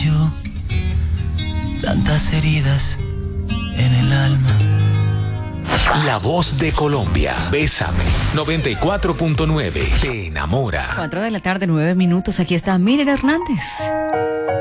yo, tantas heridas en el alma. La voz de Colombia, Bésame, 94.9, te enamora. 4 de la tarde, 9 minutos. Aquí está Miriam Hernández.